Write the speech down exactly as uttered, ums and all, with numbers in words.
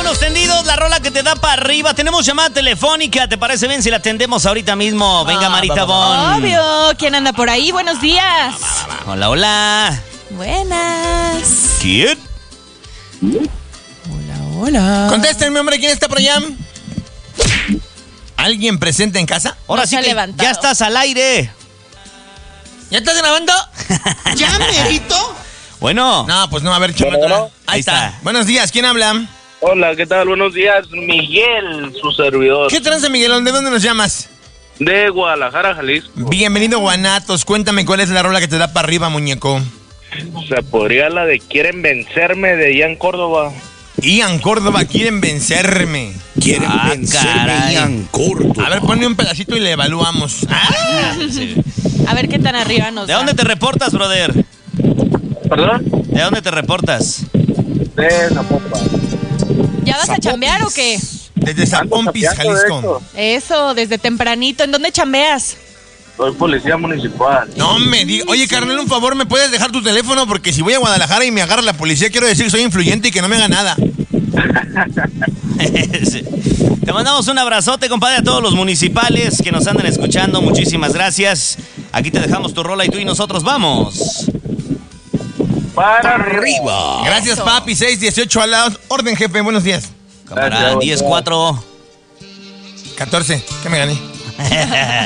Los Tendidos, la rola que te da para arriba. Tenemos llamada telefónica, ¿te parece bien si la atendemos ahorita mismo? Venga, Marita Bon. Obvio, ¿quién anda por ahí? Buenos días. Hola, hola. Buenas. ¿Quién? Hola, hola. Contéstenme, hombre, ¿quién está por allá? ¿Alguien presente en casa? Ahora No sí se ha que levantado. ya estás al aire. ¿Ya estás grabando? ¿Ya, merito? Bueno. No, pues no, a ver, chamaco. Bueno, Ahí ahí está. está. Buenos días, ¿quién habla? Hola, ¿qué tal? Buenos días, Miguel, su servidor. ¿Qué tranza, Miguelón? ¿De dónde nos llamas? De Guadalajara, Jalisco. Bienvenido, Guanatos. Cuéntame cuál es la rola que te da para arriba, muñeco. Se podría la de Quieren Vencerme de Ian Córdoba. Ian Córdoba, quieren vencerme. Quieren Ah, vencerme, caray. Ian Córdoba. A ver, ponle un pedacito y le evaluamos. Ah, Sí. A ver qué tan arriba nos ¿De da. dónde te reportas, brother? ¿Perdón? ¿De dónde te reportas? De Zapopan. ¿Ya vas a chambear o qué? desde Zapompis, Ando sapeando Jalisco. esto. Eso, desde tempranito. ¿En dónde chambeas? Soy policía municipal. No me digas. Oye, carnal, un favor, ¿me puedes dejar tu teléfono? Porque si voy a Guadalajara y me agarra la policía, quiero decir que soy influyente y que no me haga nada. Sí. Te mandamos un abrazote, compadre, a todos los municipales que nos andan escuchando. Muchísimas gracias. Aquí te dejamos tu rola y tú y nosotros vamos. Para Arriba. Gracias, papi. seis dieciocho a la orden, jefe. Buenos días. Camarada, Gracias, diez cuatro. catorce. ¿Qué me gané?